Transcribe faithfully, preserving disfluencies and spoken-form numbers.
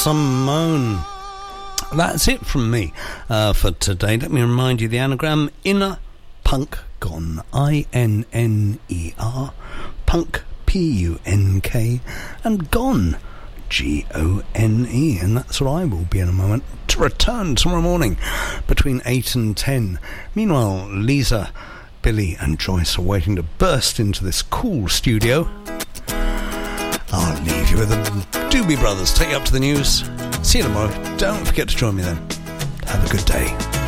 Simone. That's it from me uh, for today. Let me remind you the anagram: Inner Punk Gone. I N N E R. Punk, P U N K. And Gone, G O N E. And that's where I will be in a moment, to return tomorrow morning between eight and ten. Meanwhile, Lisa, Billy and Joyce are waiting to burst into this cool studio. I'll leave you with the Doobie Brothers. Take you up to the news. See you tomorrow. Don't forget to join me then. Have a good day.